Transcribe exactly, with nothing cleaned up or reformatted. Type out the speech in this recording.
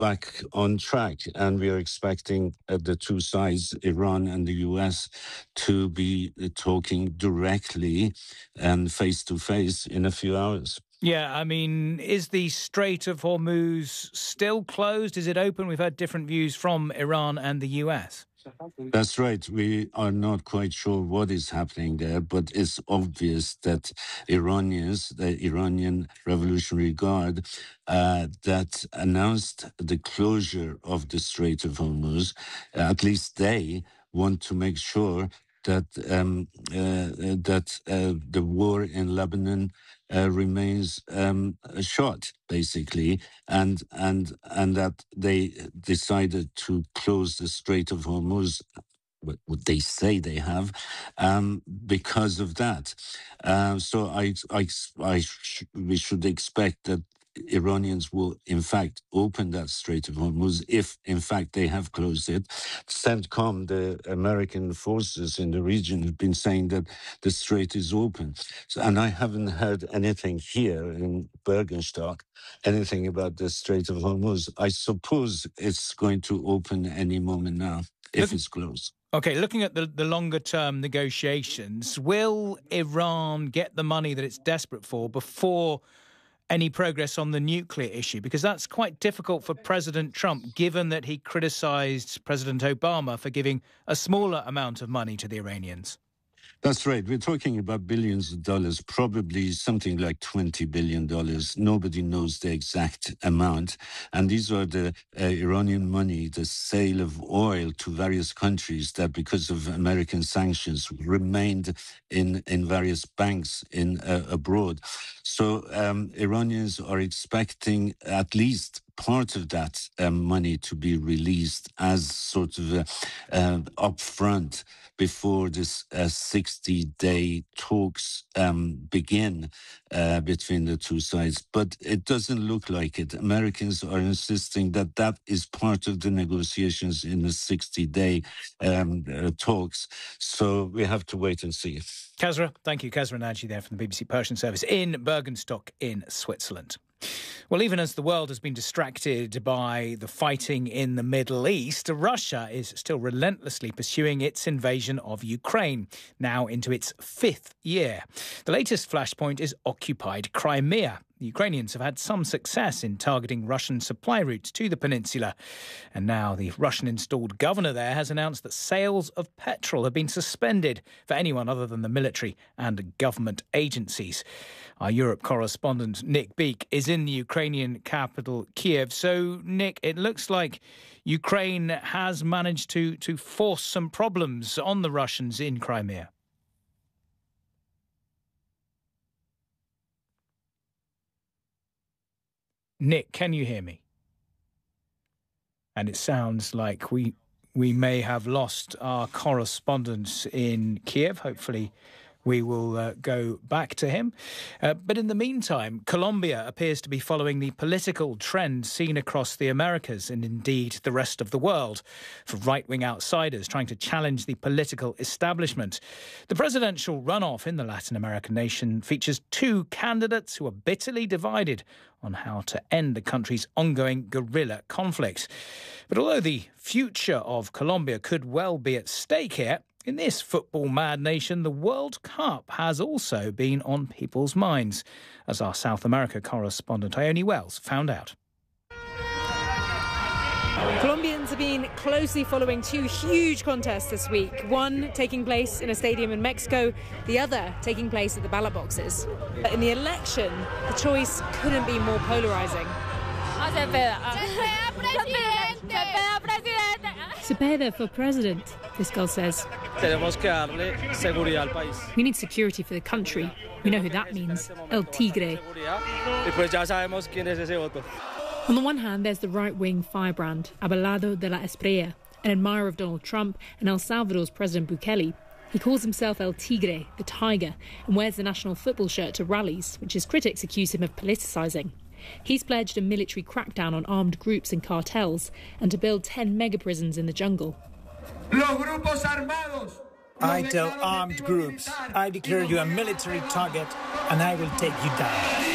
back on track, and we are expecting uh, the two sides, Iran and the U S, to be uh, talking directly and face to face in a few hours. Yeah, I mean, is the Strait of Hormuz still closed? Is it open? We've heard different views from Iran and the U S. That's right. We are not quite sure what is happening there, but it's obvious that Iranians, the Iranian Revolutionary Guard, uh, that announced the closure of the Strait of Hormuz, at least they want to make sure that um, uh, that uh, the war in Lebanon uh, remains um, short, basically, and and and that they decided to close the Strait of Hormuz, what they say they have, um, because of that. Uh, so I, I, I sh- we should expect that Iranians will, in fact, open that Strait of Hormuz if, in fact, they have closed it. CENTCOM, the American forces in the region, have been saying that the strait is open. So, and I haven't heard anything here in Bergenstock, anything about the Strait of Hormuz. I suppose it's going to open any moment now, if Look- it's closed. Okay, looking at the, the longer-term negotiations, will Iran get the money that it's desperate for before any progress on the nuclear issue? Because that's quite difficult for President Trump, given that he criticised President Obama for giving a smaller amount of money to the Iranians. That's right. We're talking about billions of dollars, probably something like twenty billion dollars. Nobody knows the exact amount. And these are the uh, Iranian money, the sale of oil to various countries that, because of American sanctions, remained in, in various banks in uh, abroad. So um, Iranians are expecting at least part of that um, money to be released as sort of a, uh, upfront before this uh, sixty-day talks um, begin uh, between the two sides. But it doesn't look like it. Americans are insisting that that is part of the negotiations in the sixty-day um, uh, talks. So we have to wait and see. Kasra, thank you. Kasra Naji there from the B B C Persian Service in Bergenstock in Switzerland. Well, even as the world has been distracted by the fighting in the Middle East, Russia is still relentlessly pursuing its invasion of Ukraine, now into its fifth year. The latest flashpoint is occupied Crimea. The Ukrainians have had some success in targeting Russian supply routes to the peninsula. And now the Russian-installed governor there has announced that sales of petrol have been suspended for anyone other than the military and government agencies. Our Europe correspondent Nick Beek is in the Ukrainian capital, Kiev. So, Nick, it looks like Ukraine has managed to, to force some problems on the Russians in Crimea. Nick, can you hear me? And it sounds like we we may have lost our correspondent in Kiev. Hopefully we will uh, go back to him. Uh, but in the meantime, Colombia appears to be following the political trend seen across the Americas and indeed the rest of the world for right-wing outsiders trying to challenge the political establishment. The presidential runoff in the Latin American nation features two candidates who are bitterly divided on how to end the country's ongoing guerrilla conflict. But although the future of Colombia could well be at stake here, in this football-mad nation, the World Cup has also been on people's minds, as our South America correspondent Ione Wells found out. Colombians have been closely following two huge contests this week, one taking place in a stadium in Mexico, the other taking place at the ballot boxes. But in the election, the choice couldn't be more polarising. Cepeda for president, this girl says. We need security for the country. We know who that means. El Tigre. On the one hand, there's the right-wing firebrand, Abelardo de la Espriella, an admirer of Donald Trump and El Salvador's President Bukele. He calls himself El Tigre, the tiger, and wears the national football shirt to rallies, which his critics accuse him of politicising. He's pledged a military crackdown on armed groups and cartels and to build ten mega-prisons in the jungle. I tell armed groups, I declare you a military target and I will take you down.